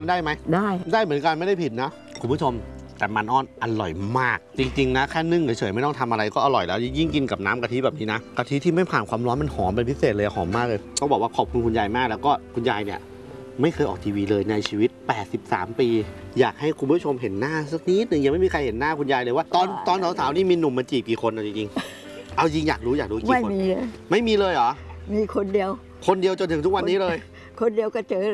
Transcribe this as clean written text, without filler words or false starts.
ได้ไหมได้เหมือนกันไม่ได้ผิดนะคุณผู้ชมแต่มันอ้อนอร่อยมากจริงๆนะแค่นึ่งเฉยๆไม่ต้องทำอะไรก็อร่อยแล้วยิ่งกินกับน้ำกะทิแบบนี้นะกะทิที่ไม่ผ่านความร้อนมันหอมเป็นพิเศษเลยหอมมากเลยต้องบอกว่าขอบคุณคุณยายมากแล้วก็คุณยายเนี่ยไม่เคยออกทีวีเลยในชีวิต83ปีอยากให้คุณผู้ชมเห็นหน้าสักนิดหนึ่งยังไม่มีใครเห็นหน้าคุณยายเลยว่าตอนสาวๆนี่มีหนุ่มมาจีบกี่คนจริงๆเอาจริงอยากรู้กี่คนไม่มีเลยเหรอมีคนเดียวจนถึงทุกวันนี้เลยคนเดียวก็เจอ